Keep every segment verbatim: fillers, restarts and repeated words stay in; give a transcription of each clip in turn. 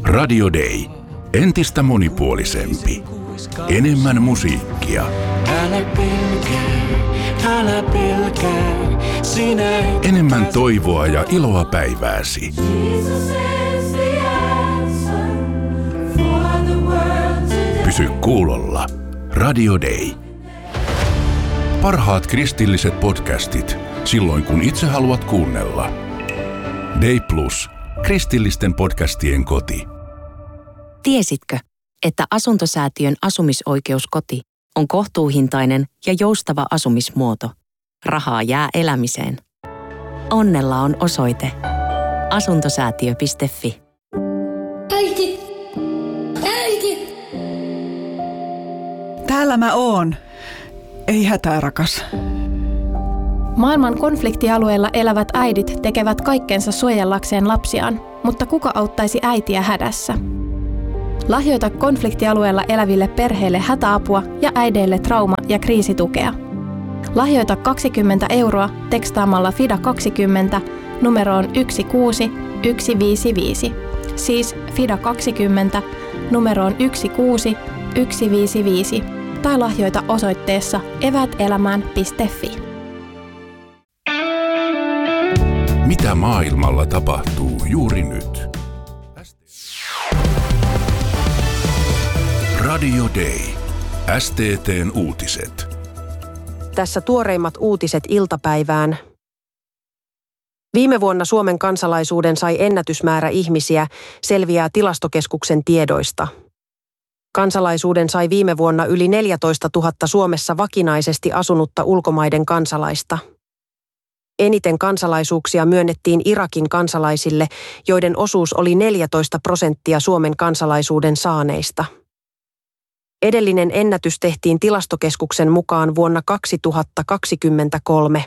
Radio Day. Entistä monipuolisempi. Enemmän musiikkia. Älä pelkää, älä pelkää, sinä et... Enemmän toivoa ja iloa päivääsi. Pysy kuulolla. Radio Day. Parhaat kristilliset podcastit silloin kun itse haluat kuunnella. Day Plus. Kristillisten podcastien koti. Tiesitkö, että Asuntosäätiön asumisoikeuskoti on kohtuuhintainen ja joustava asumismuoto? Rahaa jää elämiseen. Onnella on osoite asuntosäätiö piste fi. Äiti! Äiti! Täällä mä oon. Ei hätää, rakas. Maailman konfliktialueella elävät äidit tekevät kaikkensa suojellakseen lapsiaan, mutta kuka auttaisi äitiä hädässä? Lahjoita konfliktialueella eläville perheille hätäapua ja äideille trauma- ja kriisitukea. Lahjoita kaksikymmentä euroa tekstaamalla FIDA kaksikymmentä numeroon yksi kuusi yksi viisi viisi. Siis FIDA kaksikymmentä numeroon yksi kuusi yksi viisi viisi. Tai lahjoita osoitteessa eväätelämään piste fi. Mitä maailmalla tapahtuu juuri nyt? Radio Day. S T T:n uutiset. Tässä tuoreimmat uutiset iltapäivään. Viime vuonna Suomen kansalaisuuden sai ennätysmäärä ihmisiä, selviää Tilastokeskuksen tiedoista. Kansalaisuuden sai viime vuonna yli neljätoistatuhatta Suomessa vakinaisesti asunutta ulkomaiden kansalaista. Eniten kansalaisuuksia myönnettiin Irakin kansalaisille, joiden osuus oli neljätoista prosenttia Suomen kansalaisuuden saaneista. Edellinen ennätys tehtiin Tilastokeskuksen mukaan vuonna kaksituhattakaksikymmentäkolme.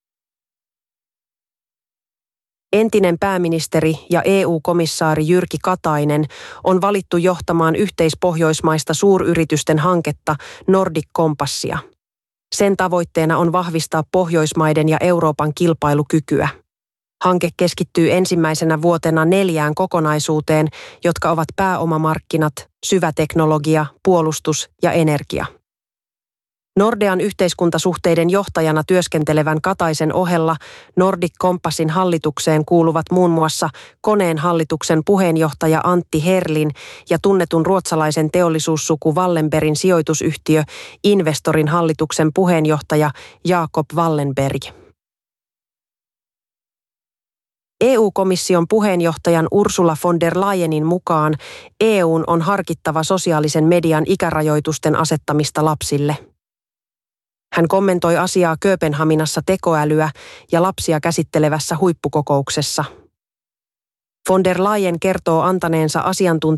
Entinen pääministeri ja E U-komissaari Jyrki Katainen on valittu johtamaan yhteispohjoismaista suuryritysten hanketta Nordic Compassia. Sen tavoitteena on vahvistaa Pohjoismaiden ja Euroopan kilpailukykyä. Hanke keskittyy ensimmäisenä vuotena neljään kokonaisuuteen, jotka ovat pääomamarkkinat, syväteknologia, puolustus ja energia. Nordean yhteiskuntasuhteiden johtajana työskentelevän Kataisen ohella Nordic Compassin hallitukseen kuuluvat muun muassa Koneen hallituksen puheenjohtaja Antti Herlin ja tunnetun ruotsalaisen teollisuussuku Wallenbergin sijoitusyhtiö Investorin hallituksen puheenjohtaja Jakob Wallenberg. E U-komission puheenjohtajan Ursula von der Leyenin mukaan E U:n on harkittava sosiaalisen median ikärajoitusten asettamista lapsille. Hän kommentoi asiaa Kööpenhaminassa tekoälyä ja lapsia käsittelevässä huippukokouksessa. Von der Leyen kertoo antaneensa asiantuntijoille